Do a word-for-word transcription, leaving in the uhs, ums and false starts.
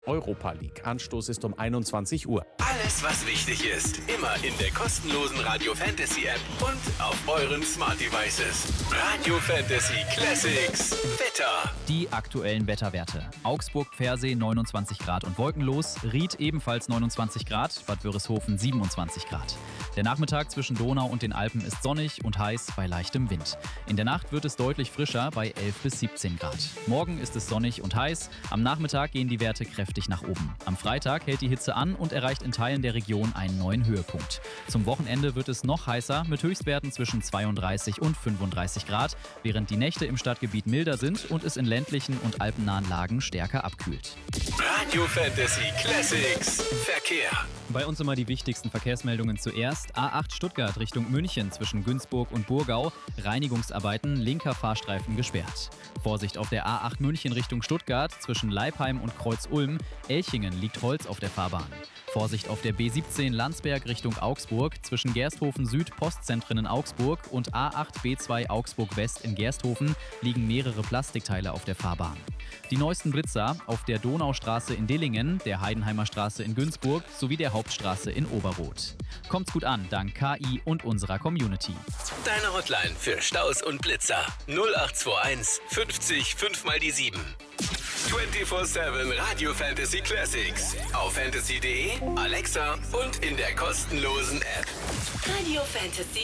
Europa League. Anstoß ist um einundzwanzig Uhr. Alles, was wichtig ist, immer in der kostenlosen Radio Fantasy App und auf euren Smart Devices. Radio Fantasy Classics Wetter. Die aktuellen Wetterwerte. Augsburg-Pfersee neunundzwanzig Grad und wolkenlos, Ried ebenfalls neunundzwanzig Grad, Bad Wörishofen siebenundzwanzig Grad. Der Nachmittag zwischen Donau und den Alpen ist sonnig und heiß bei leichtem Wind. In der Nacht wird es deutlich frischer bei elf bis siebzehn Grad. Morgen ist es sonnig und heiß, am Nachmittag gehen die Werte kräftig nach oben. Am Freitag hält die Hitze an und erreicht in Teilen der Region einen neuen Höhepunkt. Zum Wochenende wird es noch heißer mit Höchstwerten zwischen zweiunddreißig und fünfunddreißig Grad, während die Nächte im Stadtgebiet milder sind und es in ländlichen und alpennahen Lagen stärker abkühlt. Radio Fantasy Classics Verkehr. Bei uns immer die wichtigsten Verkehrsmeldungen zuerst. A acht Stuttgart Richtung München zwischen Günzburg und Burgau. Reinigungsarbeiten, linker Fahrstreifen gesperrt. Vorsicht auf der A acht München Richtung Stuttgart zwischen Leipheim und Kreuz-Ulm. Elchingen liegt Holz auf der Fahrbahn. Vorsicht auf der B siebzehn Landsberg Richtung Augsburg zwischen Gersthofen Süd Postzentren in Augsburg und A acht B zwei Augsburg West in Gersthofen liegen mehrere Plastikteile auf der Fahrbahn. Die neuesten Blitzer auf der Donaustraße in Dillingen, der Heidenheimer Straße in Günzburg sowie der Hauptstraße in Oberroth. Kommt's gut an, dank K I und unserer Community. Deine Hotline für Staus und Blitzer null acht zwei eins fünfzig fünf mal die sieben. vierundzwanzig sieben Radio Fantasy Classics auf fantasy punkt de, Alexa und in der kostenlosen App. Radio Fantasy